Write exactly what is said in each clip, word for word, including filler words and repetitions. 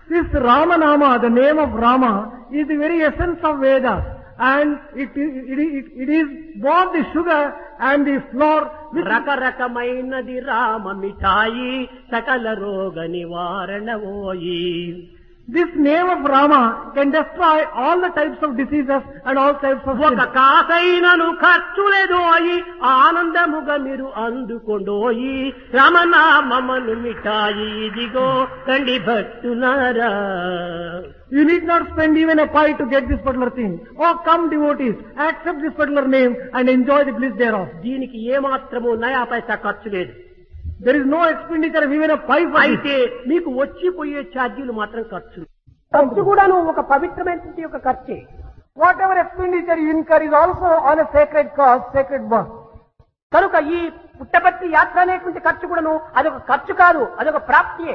This Ramanama, the name of Rama, is the very essence of Vedas. And it, it, it, it is both the sugar and the flour. రకరకమైనది Rama మిఠాయి సకల రోగ నివారణ ఓయి. This name of Rama can destroy all the types of diseases and all types of ఒక కాసైనను ఖర్చులేదోయి ఆనందముగా మీరు అందుకొండోయి రామనామమును మిఠాయి ఇదిగో కండి భక్తులారా. You need not spend even a pie to get this particular thing. Oh, come devotees, accept this particular name and enjoy the bliss thereof. దీనికి ఏమాత్రము నయా పైసా ఖర్చు లేదు. There is no expenditure of even a pie for అయితే మీకు వచ్చిపోయే ఛార్జీలు మాత్రం ఖర్చు. ఖర్చు కూడాను ఒక పవిత్రమైనటువంటి ఒక ఖర్చే. Whatever expenditure you incur is also on a sacred cause, sacred work. కనుక ఈ పుట్టపర్తి యాత్ర అనేటువంటి ఖర్చు కూడాను అదొక ఖర్చు కాదు, అదొక ప్రాప్తియే.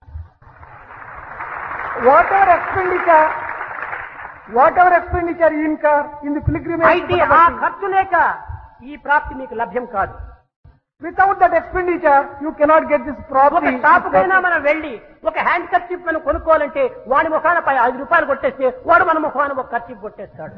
Whatever expenditure, whatever expenditure you incur in the pilgrimage, అయితే ఆ ఖర్చు లేక ఈ ప్రాప్తి మీకు లభ్యం కాదు. Without that expenditure, you cannot get this ఒక property. షాప్ కైనా మనం వెళ్లి ఒక హ్యాండ్ కర్చీఫ్ మనం కొనుక్కోవాలంటే వాడి ముఖాన పై ఐదు రూపాయలు కొట్టేస్తే వాడు మన ముఖాన ఒక kerchief కొట్టేస్తాడు.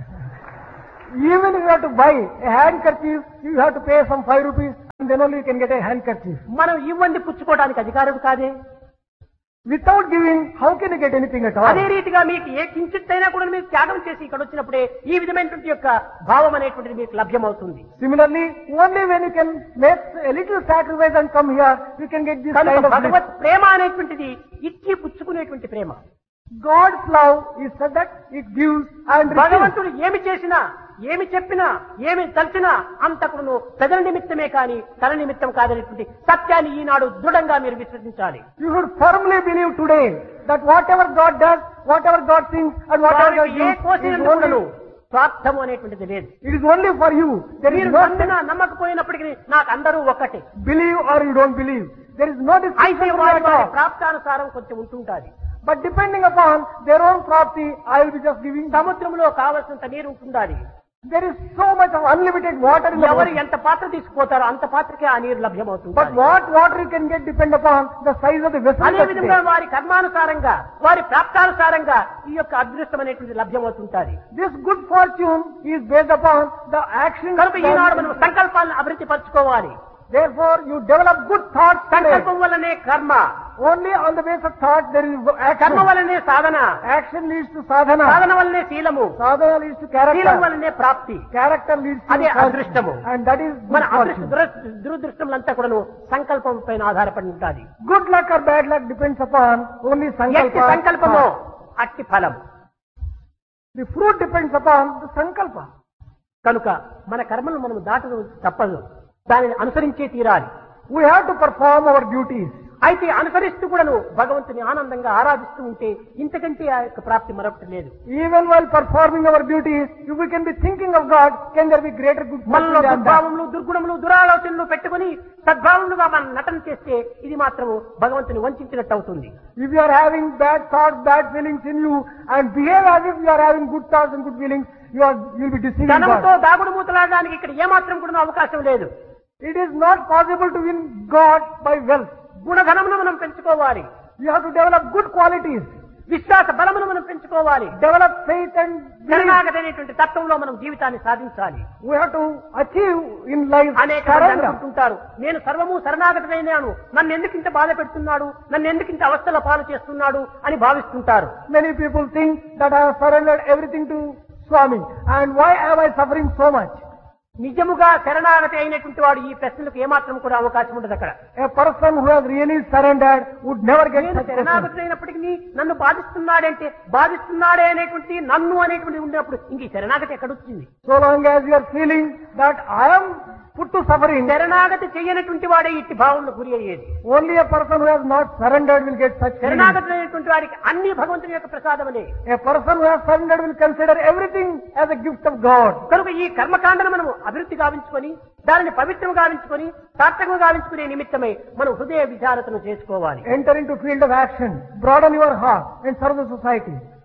Even if you have to buy a handkerchief, you have to pay some five rupees, and then only you can get a handkerchief. మనం ఇవ్వండి పుచ్చుకోవడానికి అధికారం కాదే. Without giving, how can you get anything at all? అదే రీతిగా మీకు ఏ కించిత్తైనా కూడా మీరు త్యాగం చేసి ఇక్కడ వచ్చినప్పుడే ఈ విధమైనటువంటి యొక్క భావం అనేటువంటిది మీకు లభ్యమవుతుంది. Similarly, only when you can make a little sacrifice and come here, you can get this kind of bliss. భగవత్ ప్రేమ అనేటువంటిది ఇచ్చి పుచ్చుకునేటువంటి ప్రేమ. God's love is said that it gives and receives. భగవంతుడు ఏమి చేసినా, ఏమి చెప్పినా, ఏమి తలచినా అంతకును ప్రజల నిమిత్తమే కాని తన నిమిత్తం కాదనేటువంటి సత్యాన్ని ఈనాడు దృఢంగా మీరు విశ్వసించాలి. You should firmly believe today that whatever God does, whatever God thinks, and whatever God A does, కోసినందుకు కూడాను స్వార్థము అనేటువంటిది లేదు. it is only for you. There is మీరు no నమ్మినా నమ్మకపోయినప్పటికీ నాకు అందరూ ఒక్కటే. believe or you don't believe. There is no అయితే distinction వారి at వారి all. ప్రాప్తానుసారం కొంచెం ఉంటుంటాది. But depending upon their own property, I will be just giving. సముద్రంలో కావలసినంత నీరు ఉంటుండాలి. There is so much of unlimited water in the ఎవరు world. ఎంత పాత్ర తీసుకుపోతారో అంత పాత్రకే ఆ నీరు లభ్యమవుతుంది. But what water you can get depend upon the size of the vessel. అదే that విధంగా takes. వారి కర్మానుసారంగా వారి ప్రాప్తానుసారంగా ఈ యొక్క అదృష్టం అనేటువంటి లభ్యమవుతుంటాది. This good fortune is based upon the action. కనుక ఈనాడు మనం సంకల్పాలను అభివృద్ధి పరచుకోవాలి. Therefore, you develop good thoughts today. సంకల్పం వల్లనే కర్మ, Only on the base of thought there is కర్మ action. వల్లనే సాధన, Action leads to sadhana. సాధన వల్లనే శీలము, Sadhana leads to Seelam character. వల్లనే ప్రాప్తి. Character leads to అదే fortune. అదృష్టము. And that is మన good అదృష్ట fortune. దుర- దురదృష్టములంతా కూడాను సంకల్పం పైన ఆధారపడి ఉంటుంది. Good luck or bad luck depends upon only ఎట్టి sankalpa. సంకల్పము అట్టి ఫలం. The fruit depends upon the sankalpa. కనుక మన కర్మను మనం దాటడం తప్పదు, దానిని అనుసరించే తీరాలి. We have to perform our duties. అయితే అనుసరిస్తూ కూడాను భగవంతుని ఆనందంగా ఆరాధిస్తూ ఉంటే ఇంతకంటే ఆ యొక్క ప్రాప్తి మరొకటి లేదు. Even while performing our duties, if we can be thinking of God, can there be greater good మనలో fortune than that? దుర్భావములు, దుర్గుణములు, దురాలోచనలు పెట్టుకుని సద్భావములుగా మనం నటన చేస్తే ఇది మాత్రము భగవంతుని వంచినట్టు అవుతుంది. If you are having bad thoughts, bad feelings in you, and behave as if you are having good thoughts and good feelings, you are you will be deceiving ధనముతో God. దాగుడు మూతలాడడానికి ఇక్కడ ఏమాత్రం కూడా అవకాశం లేదు. It is not possible to win God by wealth. గుణధనమును మనం పెంచుకోవాలి. You have to develop good qualities. విశ్వాస బలమును మనం పెంచుకోవాలి. Develop faith and belief. శరణాగతి అనేటువంటి తత్వంలో మనం జీవితాన్ని సాధించాలి. We have to achieve in life అనేక మంది surrender. అనుకుంటుంటారు, నేను సర్వము శరణాగతమైనాను, నన్ను ఎందుకు ఇంత బాధ పెడుతున్నాడు, నన్ను ఎందుకు ఇంత అవస్థల పాలు చేస్తున్నాడు అని భావిస్తుంటారు. Many people think that I have surrendered everything to Swami, and why am I suffering so much? నిజముగా శరణాగతి అయినటువంటి వాడు ఈ ప్రశ్నలకు ఏమాత్రం కూడా అవకాశం ఉండదు. అక్కడ A person who has really surrendered would never get నేను such a శరణాగతి అయినప్పటికీ నన్ను బాధిస్తున్నాడంటే బాధిస్తున్నాడే అనేటువంటి నన్ను అనేటువంటి ఉన్నప్పుడు ఇంక ఈ శరణాగతి ఎక్కడొచ్చింది? So long as you are feeling that I am put to suffering, శరణాగతి చేయనటువంటి వాడే ఇట్టి భావంలో గురి అయ్యేది. only a person who has not surrendered will get such feelings. శరణాగతి అయినటువంటి వాడికి అన్ని భగవంతుని యొక్క ప్రసాదమనే. A person who has surrendered will consider everything as a gift of God. కనుక ఈ కర్మకాండను మనము అభివృద్ధి గావించుకొని దానిని పవిత్రం గావించుకొని సార్థకం గావించుకునే నిమిత్తమై మనం హృదయ విచారతను చేసుకోవాలి. Enter into field of action, broaden your heart and serve the society.